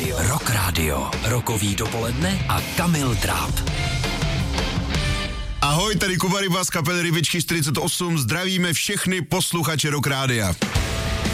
Rock Radio. Rokový dopoledne a Kamil Dráp. Ahoj, tady Kuba Ryba z kapely Rybičky 48, zdravíme všechny posluchače Rock Rádia.